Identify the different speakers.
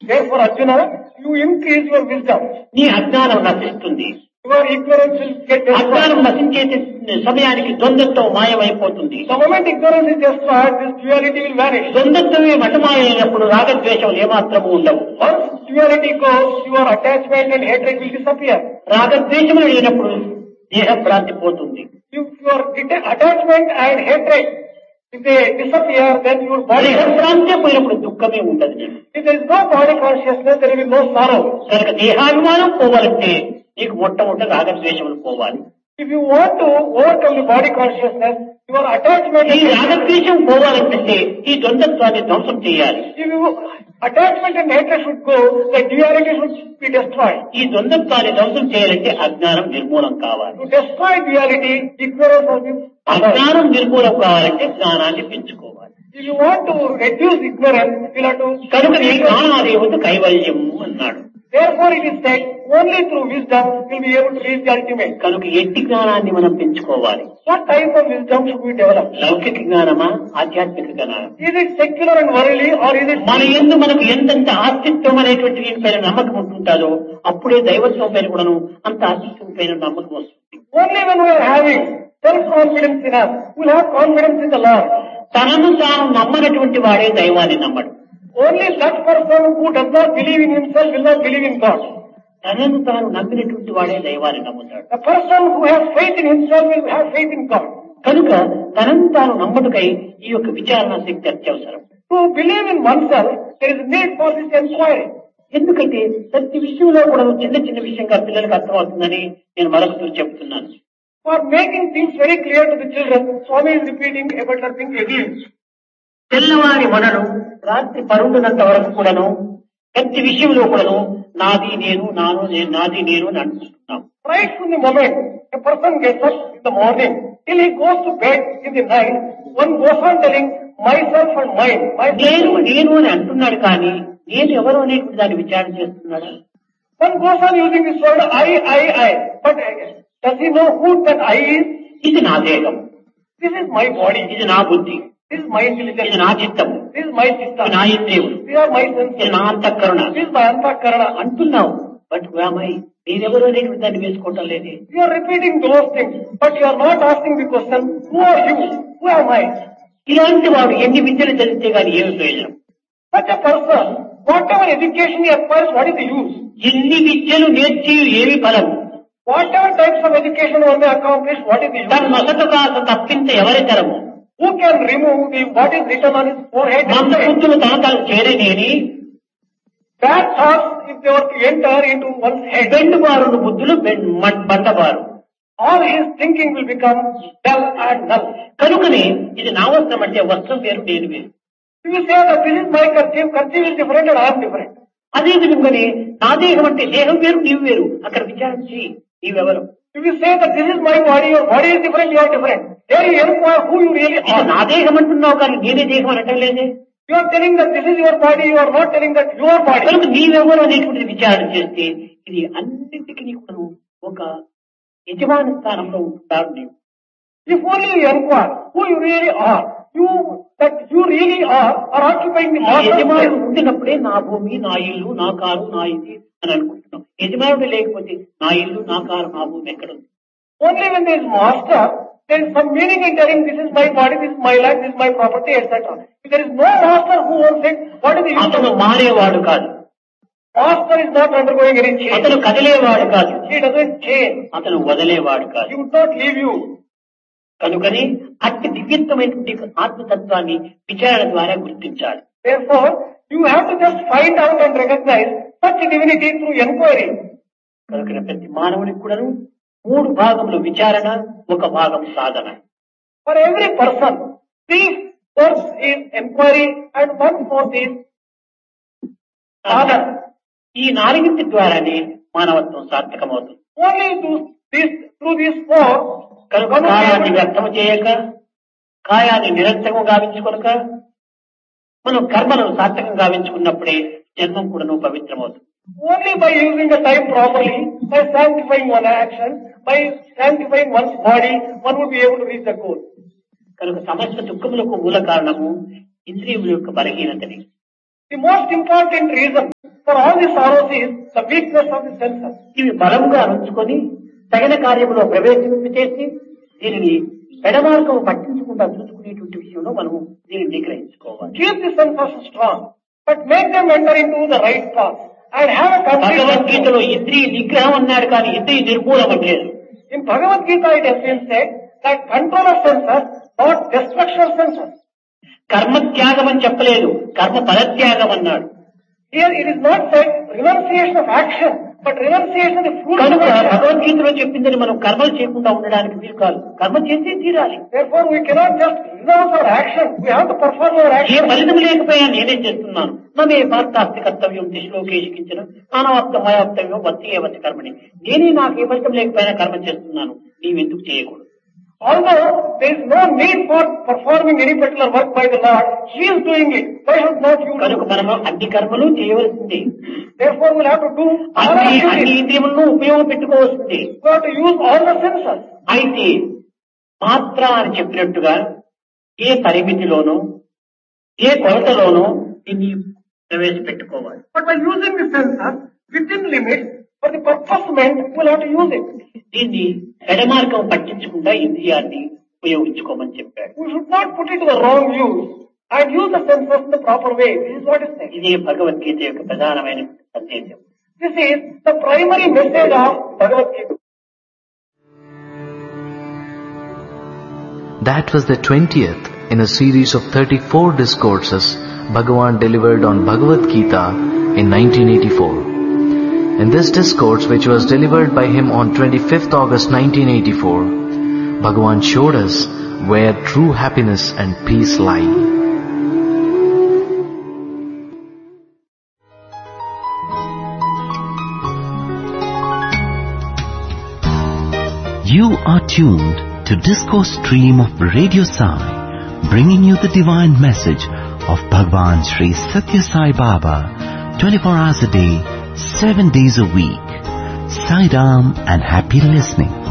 Speaker 1: Therefore, Arjuna, you increase your wisdom.
Speaker 2: నీ అజ్ఞానం నశిస్తుంది.
Speaker 1: Your ignorance will get
Speaker 2: అజ్ఞానం
Speaker 1: destroyed.
Speaker 2: నశించే సమయానికి ద్వంద్వత్వం మాయమైపోతుంది.
Speaker 1: The moment ignorance is destroyed, this duality will vanish.
Speaker 2: ద్వంద్వత్వమే మటమాయైనప్పుడు రాగద్వేషం ఏమాత్రము ఉండవు.
Speaker 1: Once duality goes, your attachment and hatred will disappear.
Speaker 2: రాగద్వేషములు లేనప్పుడు దేహభ్రాంతి పోతుంది.
Speaker 1: If your attachment and hatred, if they disappear, then your body.
Speaker 2: దేహభ్రాంతి పోయినప్పుడు దుఃఖమే ఉండదు.
Speaker 1: If there is no body consciousness, there will be no sorrow.
Speaker 2: కనుక దేహాభిమానం పోవాలంటే నీకు మొట్టమొదటి రాగద్వేషములు పోవాలి.
Speaker 1: If you want to overcome the body consciousness, your attachment.
Speaker 2: ఈ రాగద్వేషం పోవాలంటే ఈ ద్వంద్వత్వాన్ని ధ్వంసం చేయాలి.
Speaker 1: If you attachment and hatred should go, the duality should be destroyed.
Speaker 2: ఈ ద్వంద్వత్వాన్ని ధ్వంసం చేయాలంటే అజ్ఞానం నిర్మూలం కావాలి.
Speaker 1: To destroy duality, ignorance must be.
Speaker 2: అజ్ఞానం నిర్మూలం కావాలంటే జ్ఞానాన్ని పెంచుకోవాలి.
Speaker 1: If you want to reduce ignorance, you have to.
Speaker 2: కనుక నీ జ్ఞానాదేవత కైవల్యం అన్నాడు.
Speaker 1: Therefore, it is said only through wisdom will be able to reach the ultimate.
Speaker 2: కనుక ఎట్టి జ్ఞానాన్ని మనం పెంచుకోవాలి.
Speaker 1: What type of wisdom should we develop?
Speaker 2: లౌకిక జ్ఞానమా, ఆధ్యాత్మిక జ్ఞానం?
Speaker 1: Is it secular and worldly, or is it?
Speaker 2: మన యందు మనకు ఎంతెంత ఆస్తిత్వం అనేటువంటి పైన నమ్మకం ఉంటుంటారో అప్పుడే దైవత్వం పైన కూడాను అంత ఆస్తిత్వం పైన నమ్మకం వస్తుంది.
Speaker 1: Only when we are having self-confidence in us, we will have confidence in the Lord.
Speaker 2: తనను తాను నమ్మనటువంటి వాడే దైవాన్ని నమ్మడు.
Speaker 1: Only that person who does not believe in himself will not believe in God.
Speaker 2: తనను తాను నమ్మినటువంటి వాడే దైవాన్ని నమ్ముతాడు.
Speaker 1: The person who has faith in himself will have faith in God.
Speaker 2: కనుక తనను తాను నమ్మటకై ఈ యొక్క విచారణ శక్తి అత్యవసరం.
Speaker 1: To believe in oneself, there is need for this inquiry.
Speaker 2: ఎందుకంటే ప్రతి విషయంలో కూడా చిన్న చిన్న విషయంగా పిల్లలకు అర్థమవుతుందని నేను మరొకసారి చెబుతున్నాను.
Speaker 1: For making things very clear to the children, Swami is repeating a particular thing again.
Speaker 2: తెల్లవారి మనను రాత్రి పరుండునంత వరకు కూడాను ప్రతి విషయంలో కూడాను నాది నేను నాది నేను అని అనుకుంటున్నాం.
Speaker 1: Right from the moment a person gets up in the morning till he goes to bed in the night, one goes on telling myself and mine.
Speaker 2: నేను నేను అని అంటున్నాడు కానీ నేను ఎవరు అనేటువంటి దాన్ని విచారణ చేస్తున్నాడు.
Speaker 1: One goes on using this word I. But does he know who that I is?
Speaker 2: ఇది నా దేహం,
Speaker 1: This is my body.
Speaker 2: ఇది నా బుద్ధి,
Speaker 1: This is my intelligence.
Speaker 2: ఇది నా చిత్తము,
Speaker 1: This is my
Speaker 2: ఇది
Speaker 1: system.
Speaker 2: నా ఇంద్రియములు,
Speaker 1: These are my
Speaker 2: ఇది
Speaker 1: senses.
Speaker 2: నా అంతఃకరణ
Speaker 1: This is my antakarana.
Speaker 2: అంటున్నావు. బట్ నేనెవరు అనేటువంటి దాన్ని వేసుకోవటం లేదే.
Speaker 1: You are repeating those things, but you are not asking the question, who are you? Who am I?
Speaker 2: ఇలాంటి వాడు ఎన్ని విద్యలు తెలిస్తే గాని ఏమి ప్రయోజనం?
Speaker 1: Such a person, whatever education he acquires, what is the use?
Speaker 2: ఎన్ని విద్యలు నేర్చి ఏమి ఫలం?
Speaker 1: Whatever types of education one may accomplish, what is the use?
Speaker 2: తన నొసట కాస్త తప్పింత ఎవరి తరము?
Speaker 1: Who can remove what is written on his forehead?
Speaker 2: మంద బుద్ధులు తన చేరనేని
Speaker 1: Bad thoughts, if they were to enter into one's head,
Speaker 2: బెండుబారుడు బుద్ధులు బండబారు.
Speaker 1: all his thinking will become dull and null.
Speaker 2: కనుకనే ఇది నా వస్త్రం అంటే వస్త్రం వేరు నేను వేరు.
Speaker 1: If you say that this is my kerchief is different and I am different.
Speaker 2: అదే విధంగానే నా దేహం అంటే దేహం వేరు నీవు వేరు. అక్కడ విచారించి నీవెవరు?
Speaker 1: If you say that this is my body, your body is different, you are different. There you inquire who you really
Speaker 2: ఇది
Speaker 1: are.
Speaker 2: నా దేహం అంటున్నావు కానీ నేనే దేహం అనటం లేదే.
Speaker 1: You are telling that this is your body, you are not telling that your body.
Speaker 2: కనుక నీవెవరు అనేటువంటిది విచారణ చేస్తే ఇది అన్నింటికి కూడా ఒక యజమాని స్థానంలో ఉంటాడు నీవు.
Speaker 1: If only you inquire who you really are, that you really are occupying the master's
Speaker 2: యజమానుడు
Speaker 1: place.
Speaker 2: ఉండినప్పుడే నా భూమి, నా ఇల్లు, నా కారు, నా ఇది అని అనుకుంటున్నాం. యజమానుడు లేకపోతే నా ఇల్లు, నా కారు, నా భూమి ఎక్కడ ఉంది?
Speaker 1: Only when there is master, there is some meaning in telling this is my body, this is my life, this is my property, etc. If there is no master who owns it, what is the use
Speaker 2: అతను
Speaker 1: of it?
Speaker 2: మారేవాడు కాదు,
Speaker 1: Master is not undergoing any change.
Speaker 2: అతను కదిలేవాడు కాదు,
Speaker 1: He doesn't change.
Speaker 2: అతను వదిలేవాడు కాదు.
Speaker 1: He would not leave you.
Speaker 2: కనుకని అతి దివ్యత్వమైనటువంటి ఆత్మతత్వాన్ని విచారణ ద్వారా గుర్తించాలి.
Speaker 1: Therefore, you have to just find out and recognize such divinity through inquiry.
Speaker 2: కనుక ప్రతి మానవునికి కూడాను 3 భాగములు విచారణ, 1 భాగం సాధన.
Speaker 1: For every person, 3/4 is inquiry and 1/4 is sadhana.
Speaker 2: ఈ 4 ద్వారానే మానవత్వం సార్థకమవుతుంది.
Speaker 1: Only through these 4,
Speaker 2: కనుక కాయాన్ని వ్యర్థము చేయక, కాయాన్ని నిరంతరము గావించుకొనక, మనం కర్మలను సార్థకం గావించుకున్నప్పుడే జన్మం కూడాను పవిత్రమవుతుంది.
Speaker 1: only by using the time properly, by sanctifying one action, by sanctifying one's body, one would be able to reach the goal.
Speaker 2: కనుక సమస్త దుఃఖములకు మూల కారణము ఇంద్రియముల యొక్క బలహీనతని.
Speaker 1: The most important reason for all the sorrows is the weakness of the senses.
Speaker 2: ఇవి బలంగా అణుచుకొని తగిన కార్యములో ప్రవేశింపచేసి దీనిని ఎడమార్గం పట్టించకుండా చూసుకునేటువంటి విషయంలో మనం దీన్ని నిగ్రహించుకోవాలి.
Speaker 1: Keep the senses strong, but make them enter into the right path and have a complete.
Speaker 2: భగవద్గీతలో ఇంద్రియ నిగ్రహం అన్నాడు కానీ ఇంద్రియ నిర్మూలం అనలేదు.
Speaker 1: In Bhagavad Gita it has been said that control of senses, not destruction of senses.
Speaker 2: కర్మ త్యాగం అని చెప్పలేదు, కర్మ ఫలత్యాగం అన్నాడు.
Speaker 1: Here it is not said renunciation of action, but renunciation of the fruit of
Speaker 2: కనుక
Speaker 1: action.
Speaker 2: భగవద్గీతలో చెప్పిందని మనం కర్మలు చేయకుండా ఉండడానికి వీలు కాదు, కర్మ చేసి తీరాలి.
Speaker 1: Therefore we cannot just renounce our action, we have to perform our
Speaker 2: A
Speaker 1: action.
Speaker 2: ఫలితం లేకపోయినా నేనే చేస్తున్నాను. నమే పార్థాస్తి కర్తవ్యం శ్లోకేషించిన మానవాప్తం మయాప్తవ్యం వర్తి ఏవతి కర్మని. నేనే నాకు ఏ ఫలితం లేకపోయినా కర్మ చేస్తున్నాను, నీవెందుకు చేయకూడదు.
Speaker 1: Although there is no need for performing any particular work by the Lord, He is doing it. Why should not you do
Speaker 2: కనుక
Speaker 1: it?
Speaker 2: మనము అన్ని కర్మలు చేయవలసింది.
Speaker 1: Therefore we will have to do all
Speaker 2: అన్ని
Speaker 1: activities.
Speaker 2: ఇంద్రియములను ఉపయోగపెట్టుకోవాల్సింది.
Speaker 1: We have to use all the senses.
Speaker 2: అయితే మాత్ర అని చెప్పినట్టుగా ఏ పరిమితిలోనూ ఏ కొలతలోనూ దీన్ని ప్రవేశపెట్టుకోవాలి.
Speaker 1: But by using the senses within limits, for the purpose meant, we will have to use it.
Speaker 2: దీన్ని ఎడమార్గం పట్టించకుండా ఇంద్రియాన్ని ఉపయోగించుకోమని చెప్పాడు.
Speaker 1: We should not put it to the wrong use and use the senses in the proper way. This is what is said.
Speaker 2: ఇదే భగవద్గీత యొక్క ప్రధానమైన సందేశం.
Speaker 1: This is the primary message of Bhagavad Gita.
Speaker 3: That was the 20th in a series of 34 discourses Bhagavan delivered on Bhagavad Gita in 1984. In this discourse, which was delivered by him on 25th August 1984, Bhagavan showed us where true happiness and peace lie.
Speaker 4: You are tuned to Discourse Stream of Radio Sai, bringing you the divine message of Bhagavan Sri Satya Sai Baba, 24 hours a day, 7 days a week. Sai Ram and happy listening.